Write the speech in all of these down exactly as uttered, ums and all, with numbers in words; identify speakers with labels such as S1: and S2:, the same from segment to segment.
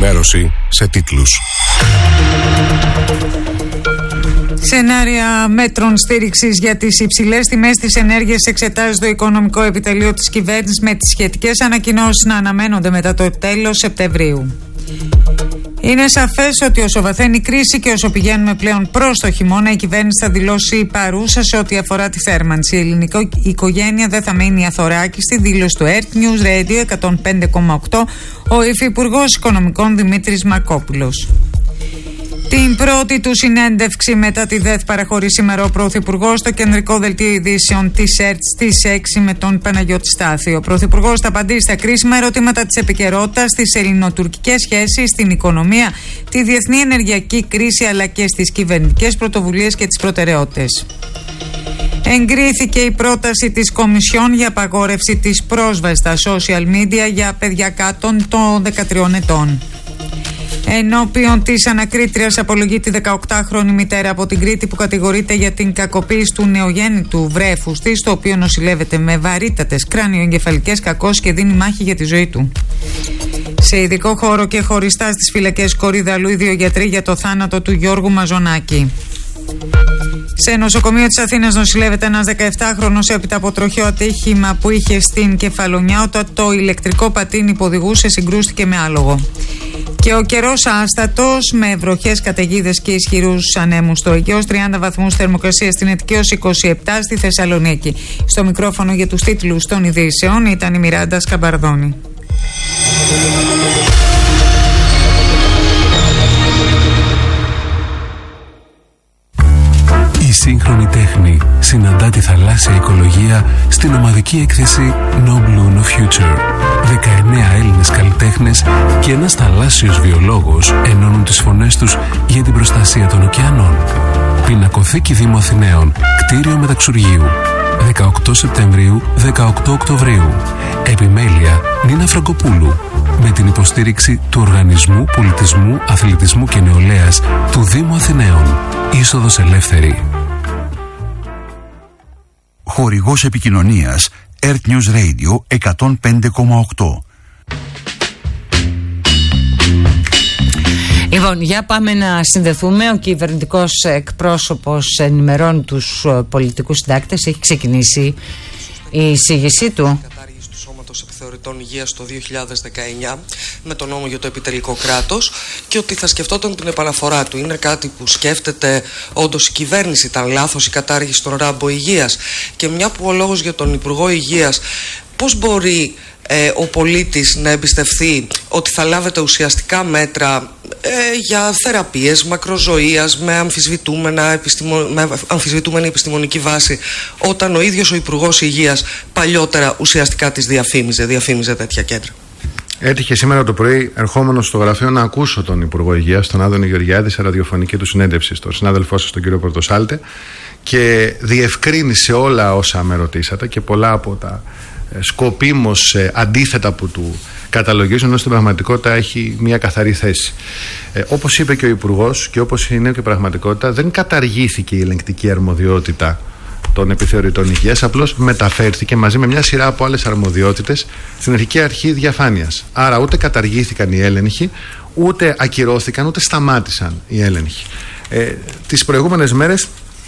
S1: Ενημέρωση σε τίτλους.
S2: Σενάρια μέτρων στήριξης για τις υψηλές τιμές της ενέργειας εξετάζει το Οικονομικό Επιτελείο της Κυβέρνησης, με τις σχετικές ανακοινώσεις να αναμένονται μετά το τέλος Σεπτεμβρίου. Είναι σαφές ότι όσο βαθαίνει η κρίση και όσο πηγαίνουμε πλέον προς το χειμώνα, η κυβέρνηση θα δηλώσει παρούσα σε ό,τι αφορά τη θέρμανση. Η ελληνική οικογένεια δεν θα μείνει αθωράκιστη, δήλωσε το Earth News Radio εκατόν πέντε κόμμα οκτώ ο Υφυπουργός Οικονομικών Δημήτρης Μαρκόπουλος. Την πρώτη του συνέντευξη μετά τη ΔΕΘ παραχωρεί σήμερα ο Πρωθυπουργός στο κεντρικό δελτίο ειδήσεων της ΕΡΤ στις έξι με τον Παναγιώτη Στάθη. Ο Πρωθυπουργός θα απαντήσει στα κρίσιμα ερωτήματα της επικαιρότητας, στις ελληνοτουρκικές σχέσεις, στην οικονομία, τη διεθνή ενεργειακή κρίση αλλά και στις κυβερνητικές πρωτοβουλίες και τις προτεραιότητες. Εγκρίθηκε η πρόταση της Κομισιόν για απαγόρευση της πρόσβασης στα social media για παιδιά κάτω των δεκατριών ετών. Ενώπιον της ανακρίτριας απολογείται η δεκαοκτάχρονη μητέρα από την Κρήτη που κατηγορείται για την κακοποίηση του νεογέννητου βρέφους της, το οποίο νοσηλεύεται με βαρύτατες κράνιο-εγκεφαλικές κακώσεις και δίνει μάχη για τη ζωή του. Σε ειδικό χώρο και χωριστά στις φυλακές Κορίδαλου, οι δύο γιατροί για το θάνατο του Γιώργου Μαζονάκη. Σε νοσοκομείο της Αθήνας νοσηλεύεται ένας δεκαεπτάχρονος έπειτα από τροχαίο ατύχημα που είχε στην Κεφαλονιά, όταν το ηλεκτρικό πατίνι που οδηγούσε συγκρούστηκε με άλογο. Και ο καιρός άστατος με βροχές, καταιγίδες και ισχυρούς ανέμους στο Αιγαίο, τριάντα βαθμούς θερμοκρασία στην Αττική, είκοσι επτά στη Θεσσαλονίκη. Στο μικρόφωνο για τους τίτλους των ειδήσεων ήταν η Μιράντα Σκαμπαρδόνη.
S3: Η σύγχρονη τέχνη συναντά τη θαλάσσια οικολογία στην ομαδική έκθεση No Blue No Future. δεκαεννέα Έλληνες καλλιτέχνες και ένας θαλάσσιος βιολόγος ενώνουν τις φωνές τους για την προστασία των ωκεανών. Πινακοθήκη Δήμου Αθηναίων, κτίριο Μεταξουργείου. δεκαοκτώ Σεπτεμβρίου, δεκαοκτώ Οκτωβρίου. Επιμέλεια Νίνα Φραγκοπούλου. Με την υποστήριξη του Οργανισμού Πολιτισμού, Αθλητισμού και Νεολαίας του Δήμου Αθηναίων. Είσοδος ελεύθερη.
S4: Χορηγός επικοινωνίας Earth News Radio εκατόν πέντε κόμμα οκτώ.
S5: Λοιπόν, για πάμε να συνδεθούμε. Ο κυβερνητικός εκπρόσωπος ενημερώνει τους πολιτικούς συντάκτες. Έχει ξεκινήσει η εισήγησή του.
S6: Επιθεωρητών υγείας το δύο χιλιάδες δεκαεννιά με τον νόμο για το επιτελικό κράτος, και ότι θα σκεφτόταν την επαναφορά του. Είναι κάτι που σκέφτεται όντως η κυβέρνηση? Ήταν λάθος η κατάργηση των ράμπο υγείας? Και μια που ο λόγος για τον Υπουργό Υγείας, πώς μπορεί ε, ο πολίτης να εμπιστευθεί ότι θα λάβετε ουσιαστικά μέτρα ε, για θεραπείες μακροζωίας με, αμφισβητούμενα επιστημο... με αμφισβητούμενη επιστημονική βάση, όταν ο ίδιος ο Υπουργός Υγείας παλιότερα ουσιαστικά τις διαφήμιζε, διαφήμιζε τέτοια κέντρα?
S7: Έτυχε σήμερα το πρωί, ερχόμενο στο γραφείο, να ακούσω τον Υπουργό Υγείας, τον Άδωνη Γεωργιάδη, σε ραδιοφωνική του συνέντευξη, στον συνάδελφό σας, τον κύριο Πορτοσάλτε, και διευκρίνησε όλα όσα με ρωτήσατε και πολλά από τα σκοπίμως αντίθετα που του καταλογίζουν, ενώ στην πραγματικότητα έχει μια καθαρή θέση. Ε, όπως είπε και ο Υπουργός και όπως είναι και η πραγματικότητα, δεν καταργήθηκε η ελεγκτική αρμοδιότητα των επιθεωρητών υγείας, απλώς μεταφέρθηκε μαζί με μια σειρά από άλλες αρμοδιότητες στην Εθνική Αρχή Διαφάνειας. Άρα ούτε καταργήθηκαν οι έλεγχοι, ούτε ακυρώθηκαν, ούτε σταμάτησαν οι έλεγχοι. Ε, τις προηγούμενες μέρες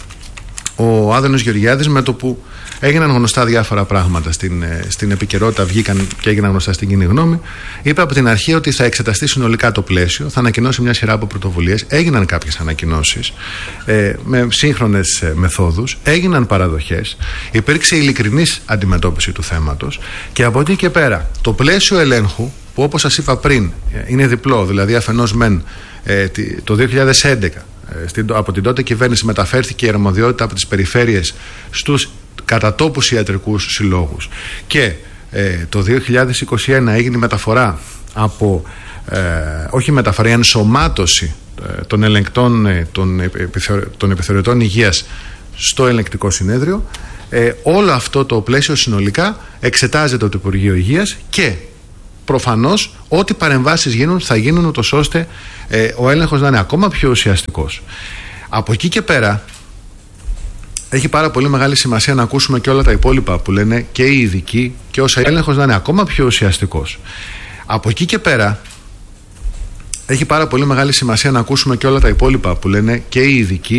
S7: ο Άδωνος Γεωργιάδης, με το που έγιναν γνωστά διάφορα πράγματα στην, στην επικαιρότητα, βγήκαν και έγιναν γνωστά στην κοινή γνώμη, είπε από την αρχή ότι θα εξεταστεί συνολικά το πλαίσιο, θα ανακοινώσει μια σειρά από πρωτοβουλίες. Έγιναν κάποιες ανακοινώσεις ε, με σύγχρονες ε, μεθόδους, έγιναν παραδοχές, υπήρξε ειλικρινής αντιμετώπιση του θέματος, και από εκεί και πέρα το πλαίσιο ελέγχου, που όπως σας είπα πριν είναι διπλό, δηλαδή αφενός μεν ε, το δύο χιλιάδες έντεκα από την τότε κυβέρνηση μεταφέρθηκε η αρμοδιότητα από τις περιφέρειες στους κατατόπους ιατρικούς συλλόγους, και ε, το δύο χιλιάδες είκοσι ένα έγινε μεταφορά από ε, όχι μεταφορά, η ενσωμάτωση ε, των ελεγκτών ε, των, επιθεω, των επιθεωρητών υγείας στο ελεγκτικό συνέδριο. ε, όλο αυτό το πλαίσιο συνολικά εξετάζεται από το Υπουργείο Υγείας, και προφανώς ό,τι παρεμβάσεις γίνουν θα γίνουν ούτως ώστε ε, ο έλεγχος να είναι ακόμα πιο ουσιαστικός. Από εκεί και πέρα έχει πάρα πολύ μεγάλη σημασία να ακούσουμε και όλα τα υπόλοιπα που λένε και οι ειδικοί, και όσα έλεγχος να είναι ακόμα πιο ουσιαστικός. Από εκεί και πέρα έχει πάρα πολύ μεγάλη σημασία να ακούσουμε και όλα τα υπόλοιπα που λένε και οι ειδικοί